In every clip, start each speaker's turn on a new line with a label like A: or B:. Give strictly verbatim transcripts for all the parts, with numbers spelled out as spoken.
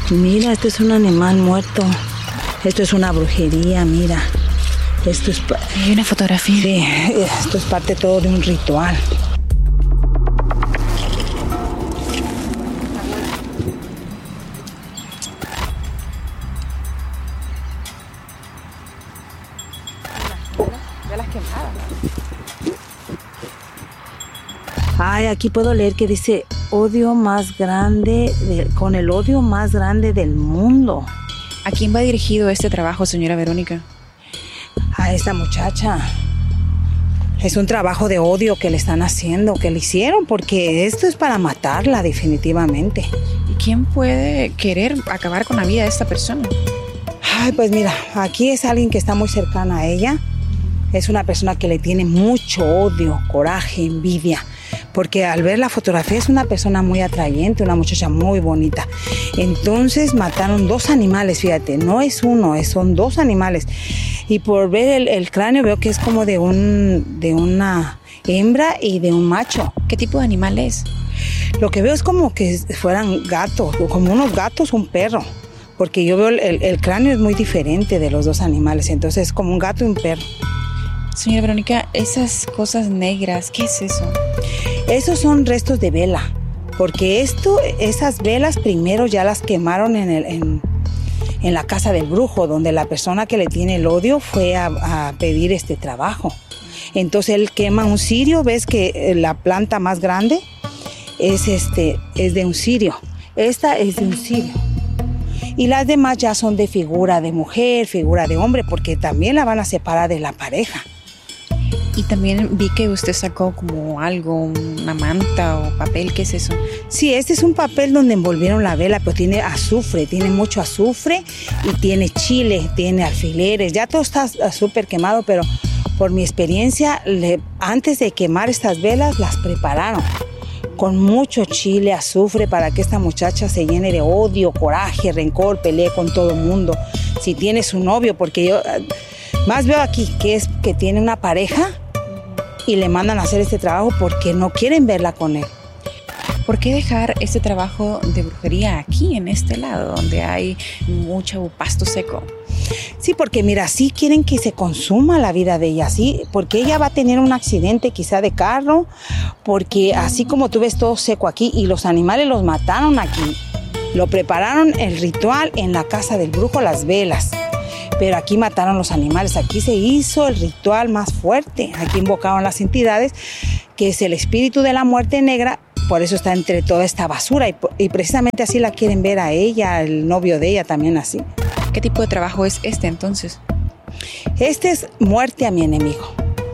A: Mira, esto es un animal muerto. Esto es una brujería, mira. Esto es... Pa-
B: Hay una fotografía.
A: Sí, esto es parte todo de un ritual. Ay, aquí puedo leer que dice odio más grande, de, con el odio más grande del mundo.
B: ¿A quién va dirigido este trabajo, señora Verónica?
A: A esta muchacha. Es un trabajo de odio que le están haciendo, que le hicieron, porque esto es para matarla definitivamente.
B: ¿Y quién puede querer acabar con la vida de esta persona?
A: Ay, pues mira, aquí es alguien que está muy cercana a ella. Es una persona que le tiene mucho odio, coraje, envidia. Porque al ver la fotografía es una persona muy atrayente, una muchacha muy bonita. Entonces mataron dos animales, fíjate, no es uno, es, son dos animales. Y por ver el, el cráneo veo que es como de, un, de una hembra y de un macho.
B: ¿Qué tipo de animal es?
A: Lo que veo es como que fueran gatos, como unos gatos, un perro. Porque yo veo el, el, el cráneo es muy diferente de los dos animales, entonces es como un gato y un perro.
B: Señora Verónica, esas cosas negras, ¿qué es eso?
A: Esos son restos de vela, porque esto, esas velas primero ya las quemaron en, el, en, en la casa del brujo, donde la persona que le tiene el odio fue a, a pedir este trabajo. Entonces él quema un cirio, ves que la planta más grande es, este, es de un cirio, esta es de un cirio. Y las demás ya son de figura de mujer, figura de hombre, porque también la van a separar de la pareja.
B: Y también vi que usted sacó como algo, una manta o papel, ¿qué es eso?
A: Sí, este es un papel donde envolvieron la vela, pero tiene azufre, tiene mucho azufre y tiene chile, tiene alfileres. Ya todo está súper quemado, pero por mi experiencia, le, antes de quemar estas velas, las prepararon con mucho chile, azufre, para que esta muchacha se llene de odio, coraje, rencor, pelee con todo el mundo. Si tiene su novio, porque yo más veo aquí que es que tiene una pareja y le mandan a hacer este trabajo porque no quieren verla con él.
B: ¿Por qué dejar este trabajo de brujería aquí, en este lado, donde hay mucho pasto seco?
A: Sí, porque mira, sí quieren que se consuma la vida de ella, sí, porque ella va a tener un accidente quizá de carro, porque así como tú ves todo seco aquí y los animales los mataron aquí, lo prepararon el ritual en la casa del brujo, las velas. Pero aquí mataron los animales, aquí se hizo el ritual más fuerte, aquí invocaron las entidades, que es el espíritu de la muerte negra, por eso está entre toda esta basura y, y precisamente así la quieren ver a ella, el novio de ella también así.
B: ¿Qué tipo de trabajo es este entonces?
A: Este es muerte a mi enemigo.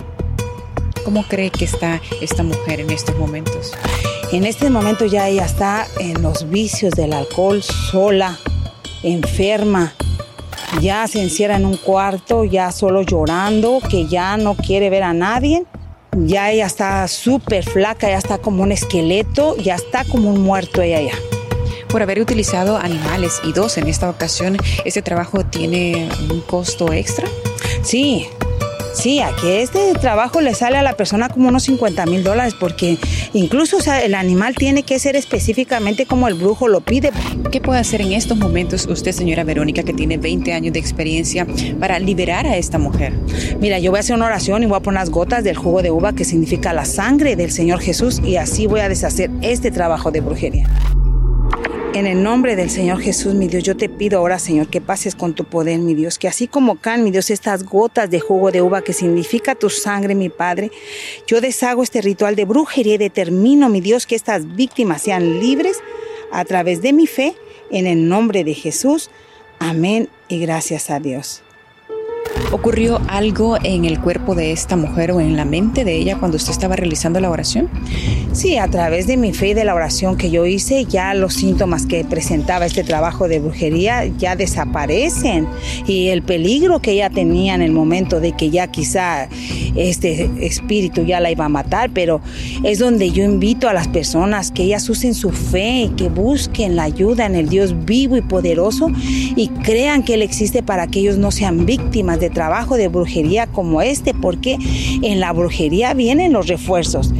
B: ¿Cómo cree que está esta mujer en estos momentos?
A: En este momento ya ella está en los vicios del alcohol, sola, enferma. Ya se encierra en un cuarto, ya solo llorando, que ya no quiere ver a nadie. Ya ella está súper flaca, ya está como un esqueleto, ya está como un muerto ella ya.
B: Por haber utilizado animales y dos en esta ocasión, ¿este trabajo tiene un costo extra?
A: Sí, sí, aquí este trabajo le sale a la persona como unos cincuenta mil dólares porque incluso, o sea, el animal tiene que ser específicamente como el brujo lo pide.
B: ¿Qué puede hacer en estos momentos usted, señora Verónica, que tiene veinte años de experiencia, para liberar a esta mujer?
A: Mira, yo voy a hacer una oración y voy a poner unas gotas del jugo de uva que significa la sangre del Señor Jesús y así voy a deshacer este trabajo de brujería. En el nombre del Señor Jesús, mi Dios, yo te pido ahora, Señor, que pases con tu poder, mi Dios, que así como caen, mi Dios, estas gotas de jugo de uva que significa tu sangre, mi Padre, yo deshago este ritual de brujería y determino, mi Dios, que estas víctimas sean libres a través de mi fe, en el nombre de Jesús. Amén y gracias a Dios.
B: ¿Ocurrió algo en el cuerpo de esta mujer o en la mente de ella cuando usted estaba realizando la oración?
A: Sí, a través de mi fe y de la oración que yo hice, ya los síntomas que presentaba este trabajo de brujería ya desaparecen. Y el peligro que ella tenía en el momento de que ya quizá este espíritu ya la iba a matar, pero es donde yo invito a las personas que ellas usen su fe y que busquen la ayuda en el Dios vivo y poderoso y crean que Él existe para que ellos no sean víctimas de trabajo de brujería como este, porque en la brujería vienen los refuerzos.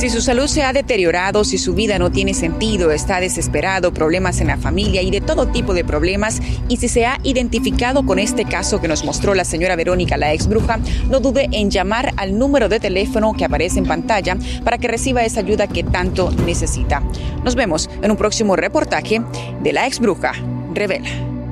B: Si su salud se ha deteriorado, si su vida no tiene sentido, está desesperado, problemas en la familia y de todo tipo de problemas, y si se ha identificado con este caso que nos mostró la señora Verónica, la ex bruja, no dude en llamar al número de teléfono que aparece en pantalla para que reciba esa ayuda que tanto necesita. Nos vemos en un próximo reportaje de La Ex Bruja Revela.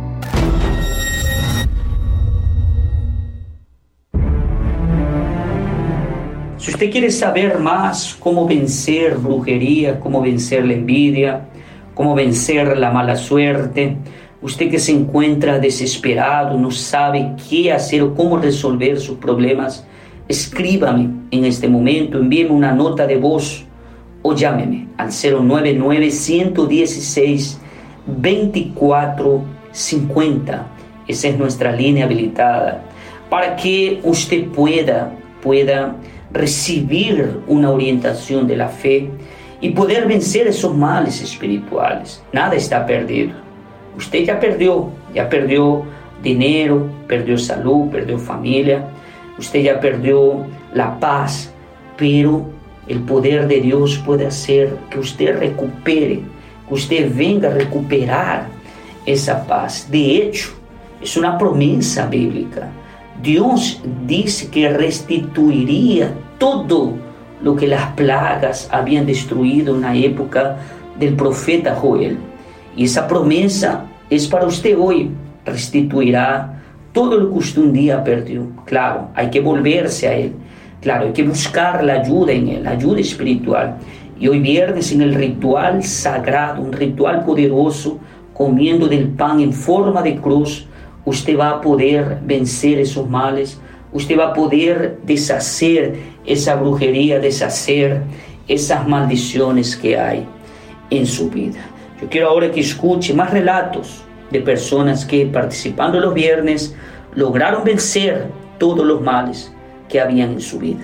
C: Si usted quiere saber más cómo vencer brujería, cómo vencer la envidia, cómo vencer la mala suerte, usted que se encuentra desesperado, no sabe qué hacer o cómo resolver sus problemas, escríbame en este momento, envíeme una nota de voz o llámeme al cero nueve nueve, uno uno seis, dos cuatro cinco cero. Esa es nuestra línea habilitada para que usted pueda, pueda recibir una orientación de la fe y poder vencer esos males espirituales. Nada está perdido. Usted ya perdió, ya perdió dinero, perdió salud, perdió familia, usted ya perdió la paz, pero el poder de Dios puede hacer que usted recupere, que usted venga a recuperar esa paz. De hecho, es una promesa bíblica. Dios dice que restituiría todo lo que las plagas habían destruido en la época del profeta Joel. Y esa promesa es para usted hoy. Restituirá todo lo que usted un día perdió. Claro, hay que volverse a Él. Claro, hay que buscar la ayuda en Él, la ayuda espiritual. Y hoy viernes en el ritual sagrado, un ritual poderoso, comiendo del pan en forma de cruz, usted va a poder vencer esos males, usted va a poder deshacer esa brujería, deshacer esas maldiciones que hay en su vida. Yo quiero ahora que escuche más relatos de personas que participando los viernes lograron vencer todos los males que habían en su vida.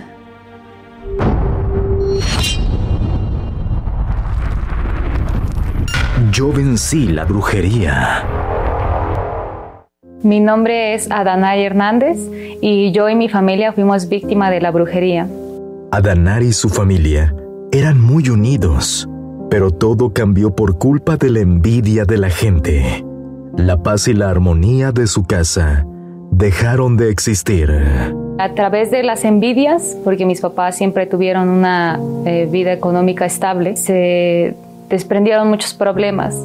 D: Yo vencí la brujería.
E: Mi nombre es Adanay Hernández y yo y mi familia fuimos víctimas de la brujería.
D: Adanay y su familia eran muy unidos, pero todo cambió por culpa de la envidia de la gente. La paz y la armonía de su casa dejaron de existir.
E: A través de las envidias, porque mis papás siempre tuvieron una eh, vida económica estable, se desprendieron muchos problemas.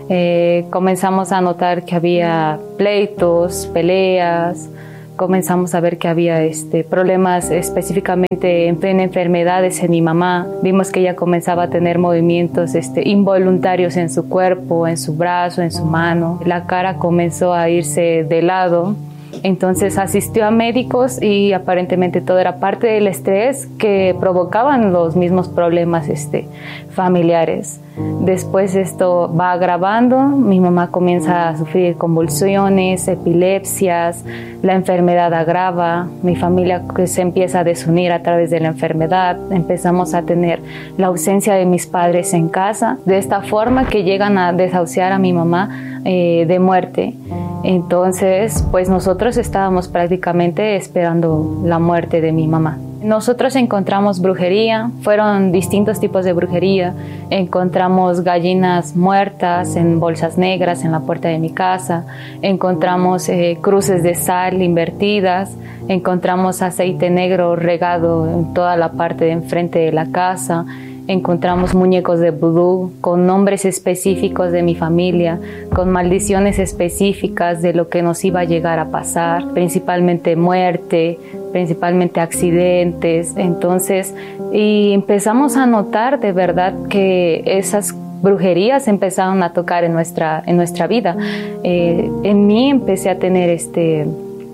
E: Eh, comenzamos a notar que había pleitos, peleas, comenzamos a ver que había este, problemas específicamente en, en enfermedades en mi mamá. Vimos que ella comenzaba a tener movimientos este, involuntarios en su cuerpo, en su brazo, en su mano. La cara comenzó a irse de lado. Entonces asistió a médicos y aparentemente todo era parte del estrés que provocaban los mismos problemas este, familiares. Después esto va agravando, mi mamá comienza a sufrir convulsiones, epilepsias, la enfermedad agrava, mi familia se empieza a desunir a través de la enfermedad, empezamos a tener la ausencia de mis padres en casa, de esta forma que llegan a desahuciar a mi mamá eh, de muerte. Entonces, pues nosotros estábamos prácticamente esperando la muerte de mi mamá. Nosotros encontramos brujería, fueron distintos tipos de brujería. Encontramos gallinas muertas en bolsas negras en la puerta de mi casa, encontramos eh, cruces de sal invertidas, encontramos aceite negro regado en toda la parte de enfrente de la casa, encontramos muñecos de vudú con nombres específicos de mi familia, con maldiciones específicas de lo que nos iba a llegar a pasar, principalmente muerte, principalmente accidentes. Entonces, y empezamos a notar de verdad que esas brujerías empezaron a tocar en nuestra, en nuestra vida. Eh, en mí empecé a tener este...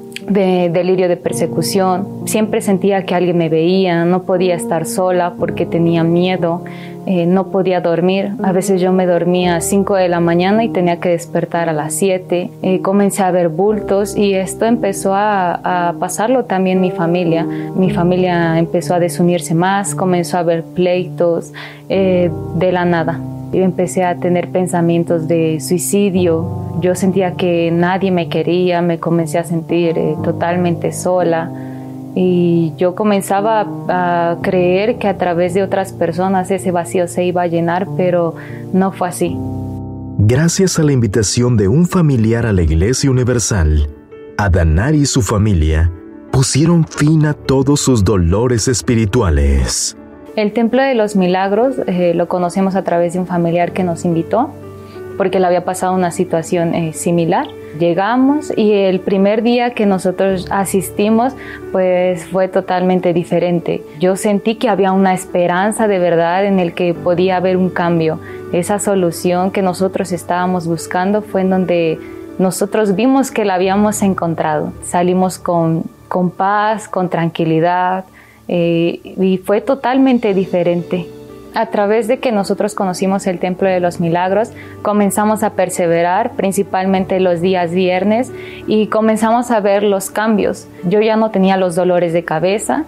E: de delirio de persecución, siempre sentía que alguien me veía, no podía estar sola porque tenía miedo, eh, no podía dormir, a veces yo me dormía a cinco de la mañana y tenía que despertar a las siete, eh, comencé a ver bultos y esto empezó a, a pasarlo también mi familia, mi familia empezó a desunirse más, comenzó a haber pleitos eh, de la nada. Yo empecé a tener pensamientos de suicidio, yo sentía que nadie me quería, me comencé a sentir eh, totalmente sola y yo comenzaba a, a creer que a través de otras personas ese vacío se iba a llenar, pero no fue así.
D: Gracias a la invitación de un familiar a la Iglesia Universal, Adanari y su familia pusieron fin a todos sus dolores espirituales.
E: El Templo de los Milagros eh, lo conocemos a través de un familiar que nos invitó, porque le había pasado una situación eh, similar. Llegamos y el primer día que nosotros asistimos, pues fue totalmente diferente. Yo sentí que había una esperanza de verdad en el que podía haber un cambio. Esa solución que nosotros estábamos buscando fue en donde nosotros vimos que la habíamos encontrado. Salimos con, con paz, con tranquilidad, eh, y fue totalmente diferente. A través de que nosotros conocimos el Templo de los Milagros, comenzamos a perseverar, principalmente los días viernes, y comenzamos a ver los cambios. Yo ya no tenía los dolores de cabeza,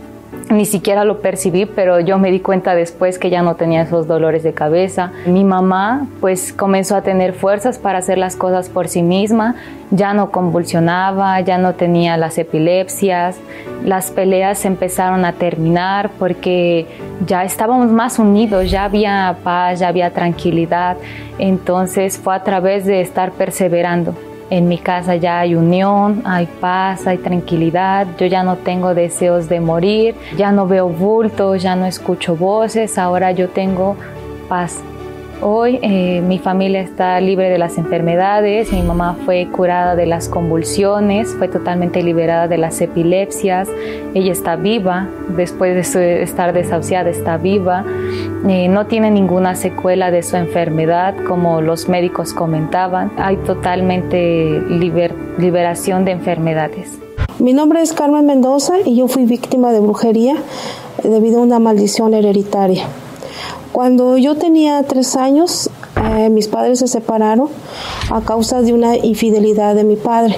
E: ni siquiera lo percibí, pero yo me di cuenta después que ya no tenía esos dolores de cabeza. Mi mamá pues comenzó a tener fuerzas para hacer las cosas por sí misma, ya no convulsionaba, ya no tenía las epilepsias, las peleas empezaron a terminar porque ya estábamos más unidos, ya había paz, ya había tranquilidad. Entonces fue a través de estar perseverando. En mi casa ya hay unión, hay paz, hay tranquilidad. Yo ya no tengo deseos de morir, ya no veo bultos, ya no escucho voces. Ahora yo tengo paz. Hoy eh, mi familia está libre de las enfermedades. Mi mamá fue curada de las convulsiones, fue totalmente liberada de las epilepsias. Ella está viva, después de su, estar desahuciada está viva. Eh, no tiene ninguna secuela de su enfermedad, como los médicos comentaban. Hay totalmente liber, liberación de enfermedades.
F: Mi nombre es Carmen Mendoza y yo fui víctima de brujería debido a una maldición hereditaria. Cuando yo tenía tres años, eh, mis padres se separaron a causa de una infidelidad de mi padre.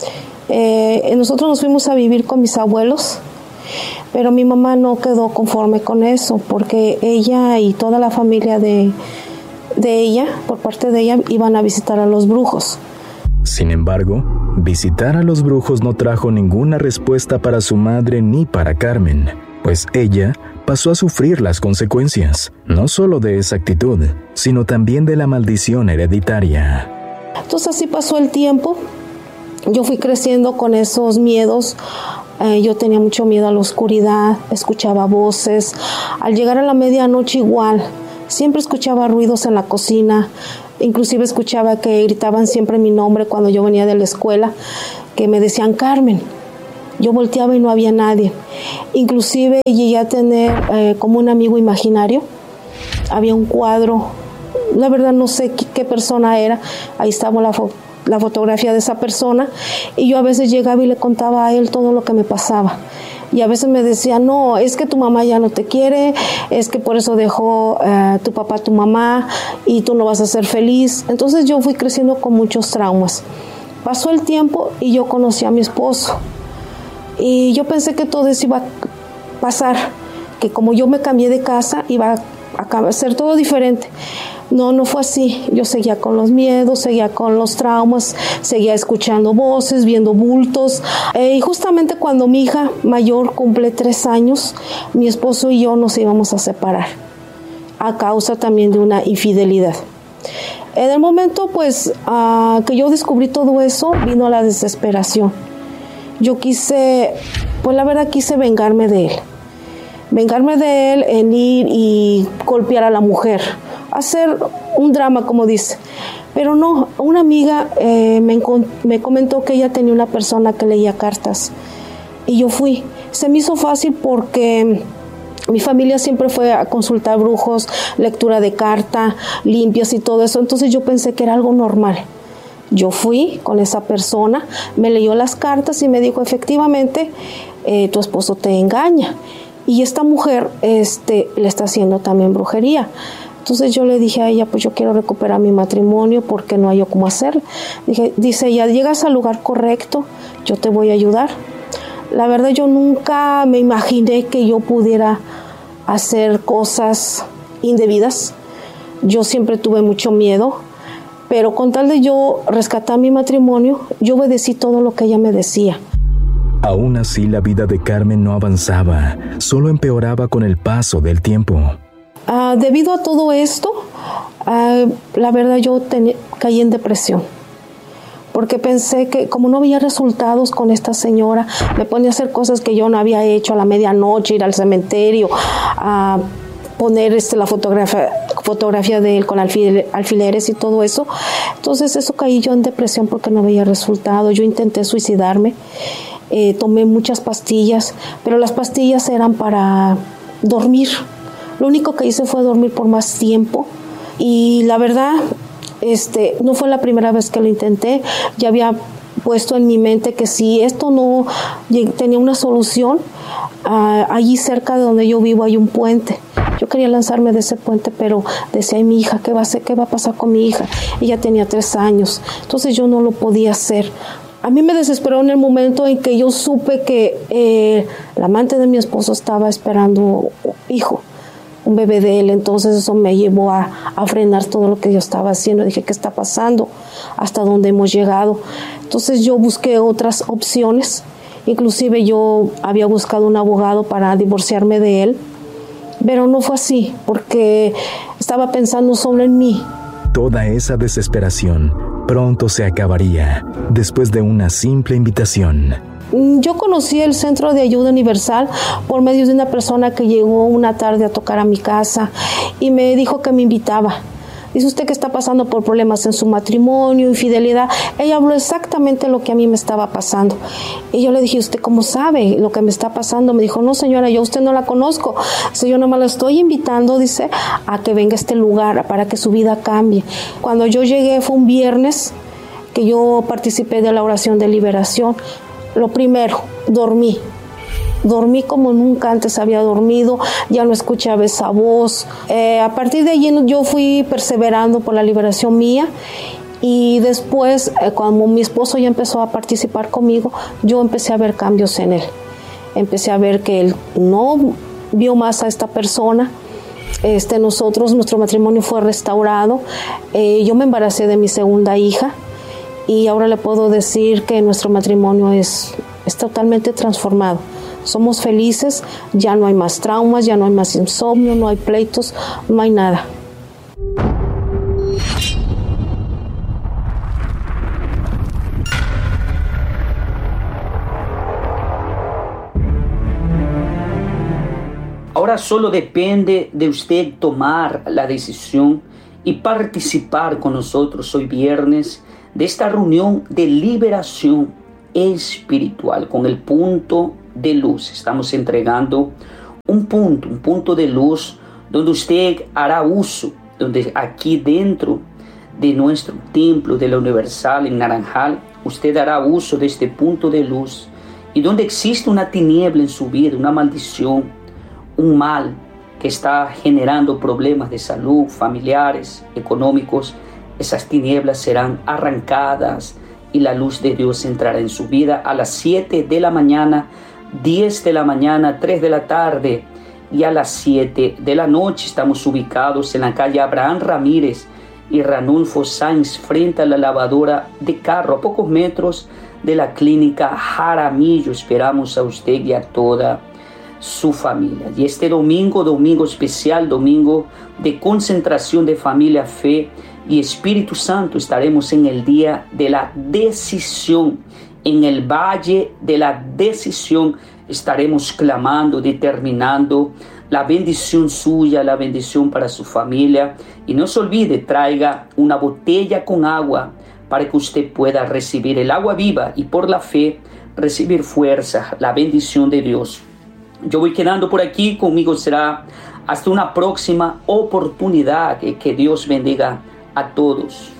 F: Eh, nosotros nos fuimos a vivir con mis abuelos, pero mi mamá no quedó conforme con eso, porque ella y toda la familia de, de ella, por parte de ella, iban a visitar a los brujos.
D: Sin embargo, visitar a los brujos no trajo ninguna respuesta para su madre ni para Carmen, pues ella pasó a sufrir las consecuencias, no solo de esa actitud, sino también de la maldición hereditaria.
F: Entonces así pasó el tiempo, yo fui creciendo con esos miedos, eh, yo tenía mucho miedo a la oscuridad, escuchaba voces, al llegar a la medianoche igual, siempre escuchaba ruidos en la cocina, inclusive escuchaba que gritaban siempre mi nombre cuando yo venía de la escuela, que me decían Carmen. Yo volteaba y no había nadie. Inclusive llegué a tener eh, como un amigo imaginario. Había un cuadro, la verdad no sé qué, qué persona era. Ahí estaba la, fo- la fotografía de esa persona. Y yo a veces llegaba y le contaba a él todo lo que me pasaba. Y a veces me decía, no, es que tu mamá ya no te quiere, es que por eso dejó eh, tu papá a tu mamá y tú no vas a ser feliz. Entonces yo fui creciendo con muchos traumas. Pasó el tiempo y yo conocí a mi esposo. Y yo pensé que todo eso iba a pasar, que como yo me cambié de casa, iba a ser todo diferente. No, no fue así. Yo seguía con los miedos, seguía con los traumas, seguía escuchando voces, viendo bultos. Eh, y justamente cuando mi hija mayor cumple tres años, mi esposo y yo nos íbamos a separar, a causa también de una infidelidad. En el momento, pues, uh, que yo descubrí todo eso, vino la desesperación. Yo quise, pues la verdad quise vengarme de él. Vengarme de él en ir y golpear a la mujer. Hacer un drama, como dice. Pero no, una amiga eh, me, me comentó que ella tenía una persona que leía cartas. Y yo fui. Se me hizo fácil porque mi familia siempre fue a consultar brujos, lectura de carta, limpias y todo eso. Entonces yo pensé que era algo normal. Yo fui con esa persona, me leyó las cartas y me dijo, efectivamente, eh, tu esposo te engaña. Y esta mujer este, le está haciendo también brujería. Entonces yo le dije a ella, pues yo quiero recuperar mi matrimonio porque no hay yo cómo hacerlo. Dije, dice ella, llegas al lugar correcto, yo te voy a ayudar. La verdad yo nunca me imaginé que yo pudiera hacer cosas indebidas. Yo siempre tuve mucho miedo. Pero con tal de yo rescatar mi matrimonio, yo obedecí todo lo que ella me decía.
D: Aún así, la vida de Carmen no avanzaba, solo empeoraba con el paso del tiempo.
F: Uh, debido a todo esto, uh, la verdad yo ten- caí en depresión. Porque pensé que como no había resultados con esta señora, me ponía a hacer cosas que yo no había hecho a la medianoche, ir al cementerio, a poner este, la fotografía, fotografía de él con alfil- alfileres y todo eso. Entonces eso caí yo en depresión porque no había resultado. Yo intenté suicidarme, eh, tomé muchas pastillas, pero las pastillas eran para dormir. Lo único que hice fue dormir por más tiempo y la verdad... Este, no fue la primera vez que lo intenté, ya había puesto en mi mente que si esto no tenía una solución, uh, allí cerca de donde yo vivo hay un puente. Yo quería lanzarme de ese puente, pero decía, ay, mi hija, ¿qué va a hacer? ¿Qué va a pasar con mi hija? Ella tenía tres años, entonces yo no lo podía hacer. A mí me desesperó en el momento en que yo supe que eh, la amante de mi esposo estaba esperando hijo. Un bebé de él, entonces eso me llevó a, a frenar todo lo que yo estaba haciendo. Dije, ¿qué está pasando? ¿Hasta dónde hemos llegado? Entonces yo busqué otras opciones, inclusive yo había buscado un abogado para divorciarme de él, pero no fue así, porque estaba pensando solo en mí.
D: Toda esa desesperación pronto se acabaría después de una simple invitación.
F: Yo conocí el Centro de Ayuda Universal por medio de una persona que llegó una tarde a tocar a mi casa y me dijo que me invitaba. Dice, usted que está pasando por problemas en su matrimonio, infidelidad. Ella habló exactamente lo que a mí me estaba pasando. Y yo le dije, ¿usted cómo sabe lo que me está pasando? Me dijo, no señora, yo a usted no la conozco. Dice, yo nomás la estoy invitando, dice, a que venga a este lugar para que su vida cambie. Cuando yo llegué fue un viernes que yo participé de la oración de liberación. Lo primero, dormí. Dormí como nunca antes había dormido, ya no escuchaba esa voz. Eh, a partir de allí yo fui perseverando por la liberación mía y después, eh, cuando mi esposo ya empezó a participar conmigo, yo empecé a ver cambios en él. Empecé a ver que él no vio más a esta persona. Este, nosotros, nuestro matrimonio fue restaurado. Eh, yo me embaracé de mi segunda hija. Y ahora le puedo decir que nuestro matrimonio es, es totalmente transformado. Somos felices, ya no hay más traumas, ya no hay más insomnio, no hay pleitos, no hay nada.
C: Ahora solo depende de usted tomar la decisión y participar con nosotros hoy viernes de esta reunión de liberación espiritual con el punto de luz. Estamos entregando un punto, un punto de luz donde usted hará uso, donde aquí dentro de nuestro templo de la Universal en Naranjal, usted hará uso de este punto de luz y donde existe una tiniebla en su vida, una maldición, un mal que está generando problemas de salud, familiares, económicos, esas tinieblas serán arrancadas y la luz de Dios entrará en su vida a las siete de la mañana, diez de la mañana, tres de la tarde y a las siete de la noche. Estamos ubicados en la calle Abraham Ramírez y Ranulfo Sainz frente a la lavadora de carro, a pocos metros de la clínica Jaramillo. Esperamos a usted y a toda su familia. Y este domingo, domingo especial, domingo de concentración de familia, fe y Espíritu Santo, estaremos en el día de la decisión, en el valle de la decisión. Estaremos clamando, determinando la bendición suya, la bendición para su familia. Y no se olvide, traiga una botella con agua para que usted pueda recibir el agua viva y por la fe recibir fuerza, la bendición de Dios. Yo voy quedando por aquí, conmigo será hasta una próxima oportunidad. Que, que Dios bendiga a todos.